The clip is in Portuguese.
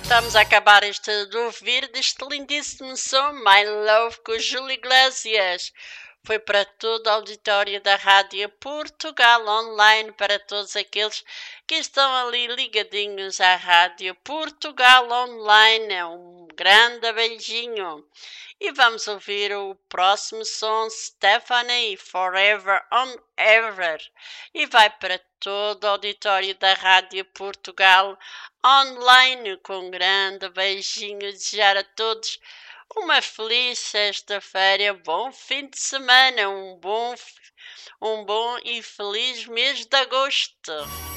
Estamos a acabar de ouvir deste lindíssimo som My Love com Júlio Iglesias. Foi para todo o auditório da Rádio Portugal Online, para todos aqueles que estão ali ligadinhos à Rádio Portugal Online. Um grande beijinho. E vamos ouvir o próximo som, Stephanie, Forever on Ever. E vai para todo o auditório da Rádio Portugal Online, com um grande beijinho, desejar a todos uma feliz sexta-feira, bom fim de semana, um bom e feliz mês de agosto.